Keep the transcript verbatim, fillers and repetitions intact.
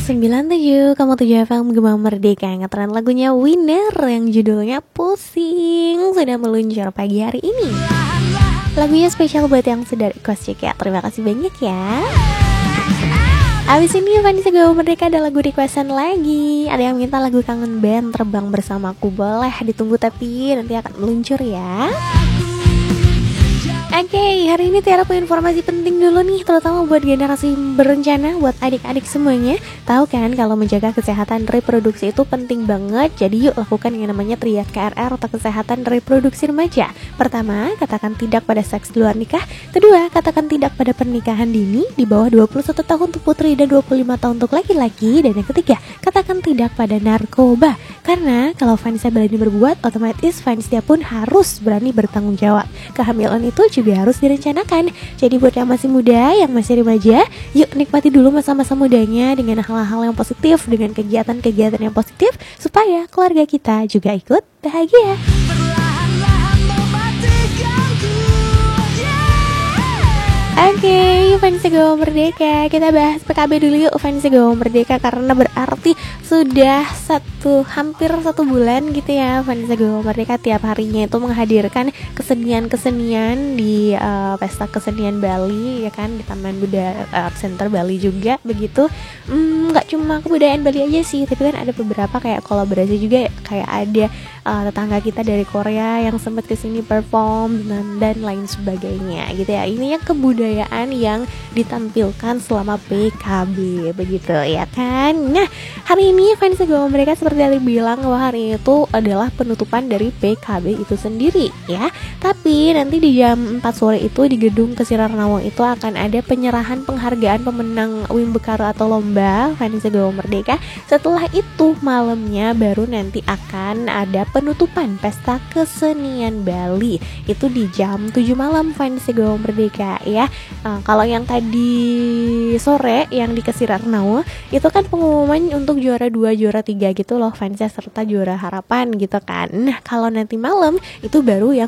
sembilan tujuh koma tujuh F M Gema Merdeka, ngetren lagunya Winner yang judulnya Pusing sudah meluncur pagi hari ini. Lagunya spesial buat yang sudah request ya. Terima kasih banyak ya. Abis ini Vanessa Gema Merdeka ada lagu requestan lagi. Ada yang minta lagu Kangen Band Terbang Bersamaku. Boleh ditunggu tapi nanti akan meluncur ya. Oke, okay, hari ini Tiara punya informasi penting dulu nih, terutama buat generasi berencana, buat adik-adik semuanya. Tahu kan kalau menjaga kesehatan reproduksi itu penting banget. Jadi yuk lakukan yang namanya Triad K R R atau kesehatan reproduksi remaja. Pertama, katakan tidak pada seks di luar nikah. Kedua, katakan tidak pada pernikahan dini di bawah dua puluh satu tahun untuk putri dan dua puluh lima tahun untuk laki-laki. Dan yang ketiga, katakan tidak pada narkoba. Karena kalau Vanessa berani berbuat, otomatis Vanessa pun harus berani bertanggung jawab. Kehamilan itu juga harus direncanakan. Jadi buat yang masih muda, yang masih remaja, yuk nikmati dulu masa-masa mudanya dengan hal-hal yang positif, dengan kegiatan-kegiatan yang positif, supaya keluarga kita juga ikut bahagia. Oke, okay, Vanessa Gema Merdeka. Kita bahas P K B dulu yuk, Vanessa Gema Merdeka, karena berarti sudah satu hampir satu bulan gitu ya. Vanessa Gema Merdeka tiap harinya itu menghadirkan kesenian-kesenian di uh, pesta kesenian Bali ya kan, di Taman Budaya Art Center Bali juga begitu. Hmm, nggak cuma kebudayaan Bali aja sih, tapi kan ada beberapa kayak kolaborasi juga, kayak ada uh, tetangga kita dari Korea yang sempat kesini perform dan, dan lain sebagainya gitu ya. Ini yang kebudayaan yang ditampilkan selama P K B begitu ya kan. Nah, hari ini Vanessa Gema Merdeka seperti tadi bilang bahwa hari itu adalah penutupan dari P K B itu sendiri ya. Tapi nanti di jam empat sore itu di gedung Kesirar Nawang itu akan ada penyerahan penghargaan pemenang Wim Bekaro atau lomba Vanessa Gema Merdeka. Setelah itu malamnya baru nanti akan ada penutupan pesta kesenian Bali. Itu di jam tujuh malam Vanessa Gema Merdeka ya. Uh, kalau yang tadi sore yang di Kesirar Nawang itu kan pengumuman untuk juara dua, juara tiga gitu loh Vanessa, serta juara harapan gitu kan. Nah, kalau nanti malam itu baru yang